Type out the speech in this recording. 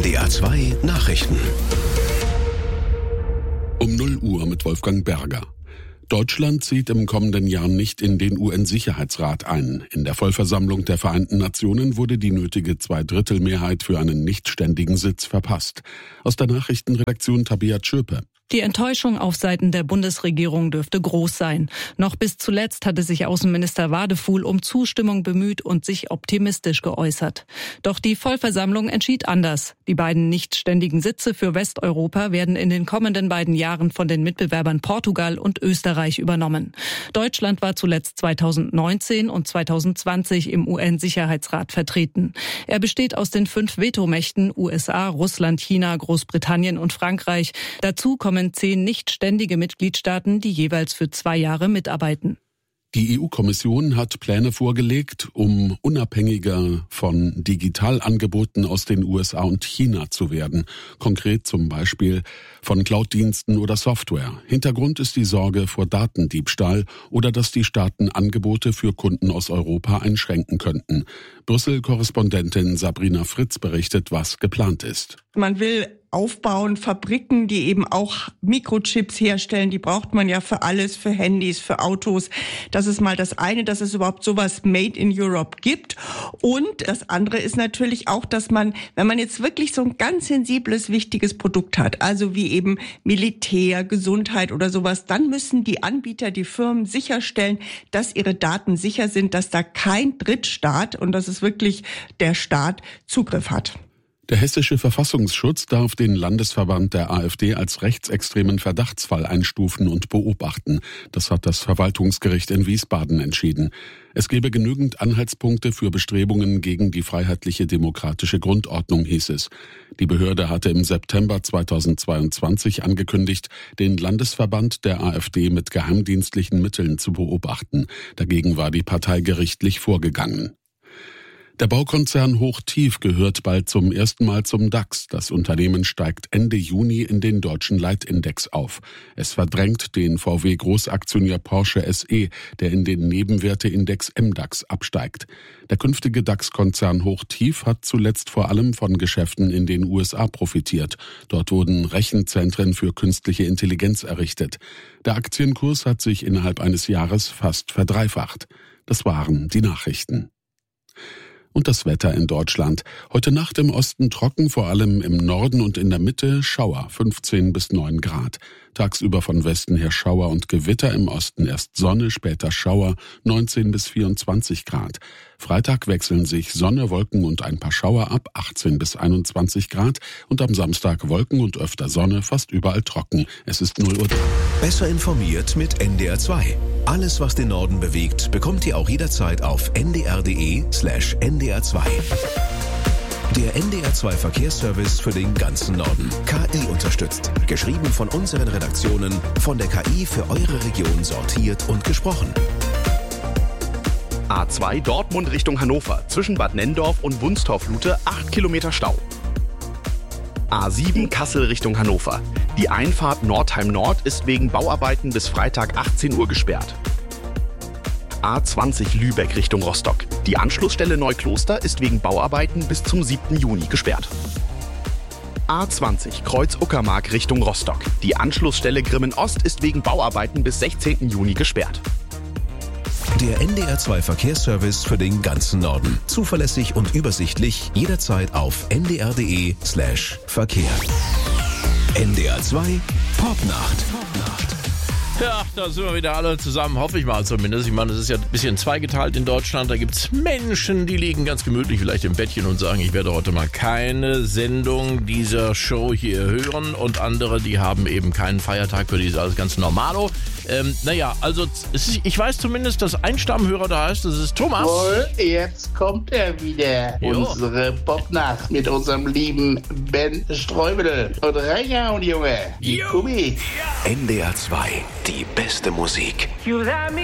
NDR 2 Nachrichten. Um 0 Uhr mit Wolfgang Berger. Deutschland zieht im kommenden Jahr nicht in den UN-Sicherheitsrat ein. In der Vollversammlung der Vereinten Nationen wurde die nötige 2/3 für einen nichtständigen Sitz verpasst. Aus der Nachrichtenredaktion Tabea Tschöpe. Die Enttäuschung auf Seiten der Bundesregierung dürfte groß sein. Noch bis zuletzt hatte sich Außenminister Wadefuhl um Zustimmung bemüht und sich optimistisch geäußert. Doch die Vollversammlung entschied anders. Die beiden nichtständigen Sitze für Westeuropa werden in den kommenden beiden Jahren von den Mitbewerbern Portugal und Österreich übernommen. Deutschland war zuletzt 2019 und 2020 im UN-Sicherheitsrat vertreten. Er besteht aus den 5 Vetomächten USA, Russland, China, Großbritannien und Frankreich. Dazu kommen 10 nichtständige Mitgliedstaaten, die jeweils für 2 Jahre mitarbeiten. Die EU-Kommission hat Pläne vorgelegt, um unabhängiger von Digitalangeboten aus den USA und China zu werden. Konkret zum Beispiel von Cloud-Diensten oder Software. Hintergrund ist die Sorge vor Datendiebstahl oder dass die Staaten Angebote für Kunden aus Europa einschränken könnten. Brüssel-Korrespondentin Sabrina Fritz berichtet, was geplant ist. Man will aufbauen, Fabriken, die eben auch Mikrochips herstellen, die braucht man ja für alles, für Handys, für Autos. Das ist mal das eine, dass es überhaupt sowas Made in Europe gibt. Und das andere ist natürlich auch, dass man, wenn man jetzt wirklich so ein ganz sensibles, wichtiges Produkt hat, also wie eben Militär, Gesundheit oder sowas, dann müssen die Anbieter, die Firmen sicherstellen, dass ihre Daten sicher sind, dass da kein Drittstaat, und das ist wirklich der Staat, Zugriff hat. Der hessische Verfassungsschutz darf den Landesverband der AfD als rechtsextremen Verdachtsfall einstufen und beobachten. Das hat das Verwaltungsgericht in Wiesbaden entschieden. Es gebe genügend Anhaltspunkte für Bestrebungen gegen die freiheitliche demokratische Grundordnung, hieß es. Die Behörde hatte im September 2022 angekündigt, den Landesverband der AfD mit geheimdienstlichen Mitteln zu beobachten. Dagegen war die Partei gerichtlich vorgegangen. Der Baukonzern Hochtief gehört bald zum ersten Mal zum DAX. Das Unternehmen steigt Ende Juni in den deutschen Leitindex auf. Es verdrängt den VW-Großaktionär Porsche SE, der in den Nebenwerteindex MDAX absteigt. Der künftige DAX-Konzern Hochtief hat zuletzt vor allem von Geschäften in den USA profitiert. Dort wurden Rechenzentren für künstliche Intelligenz errichtet. Der Aktienkurs hat sich innerhalb eines Jahres fast verdreifacht. Das waren die Nachrichten. Und das Wetter in Deutschland. Heute Nacht im Osten trocken, vor allem im Norden und in der Mitte Schauer, 15 bis 9 Grad. Tagsüber von Westen her Schauer und Gewitter, im Osten erst Sonne, später Schauer, 19 bis 24 Grad. Freitag wechseln sich Sonne, Wolken und ein paar Schauer ab, 18 bis 21 Grad. Und am Samstag Wolken und öfter Sonne, fast überall trocken. Es ist 0 Uhr. Besser informiert mit NDR 2. Alles, was den Norden bewegt, bekommt ihr auch jederzeit auf ndr.de/ndr2. Der NDR 2 Verkehrsservice für den ganzen Norden. KI unterstützt. Geschrieben von unseren Redaktionen, von der KI für eure Region sortiert und gesprochen. A2 Dortmund Richtung Hannover. Zwischen Bad Nenndorf und Wunstorf-Lute 8 Kilometer Stau. A7 Kassel Richtung Hannover. Die Einfahrt Nordheim Nord ist wegen Bauarbeiten bis Freitag 18 Uhr gesperrt. A20 Lübeck Richtung Rostock. Die Anschlussstelle Neukloster ist wegen Bauarbeiten bis zum 7. Juni gesperrt. A20 Kreuz Uckermark Richtung Rostock. Die Anschlussstelle Grimmen Ost ist wegen Bauarbeiten bis 16. Juni gesperrt. Der NDR 2 Verkehrsservice für den ganzen Norden. Zuverlässig und übersichtlich, jederzeit auf ndr.de/Verkehr. NDR 2 Popnacht. Ja, da sind wir wieder alle zusammen, hoffe ich mal zumindest. Ich meine, es ist ja ein bisschen zweigeteilt in Deutschland. Da gibt es Menschen, die liegen ganz gemütlich vielleicht im Bettchen und sagen, ich werde heute mal keine Sendung dieser Show hier hören. Und andere, die haben eben keinen Feiertag, für die ist alles ganz normalo. Also ich weiß zumindest, dass ein Stammhörer da heißt, das ist Thomas. Wohl, jetzt kommt er wieder. Jo. Unsere Popnacht mit unserem lieben Ben Streubel und Rainer und Junge, die Kubis. NDR 2, die beste Musik. You got me